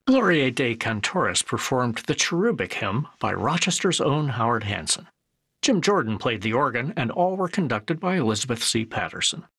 Gloria de Cantoris performed the Cherubic Hymn by Rochester's own Howard Hanson. Jim Jordan played the organ, and all were conducted by Elizabeth C. Patterson.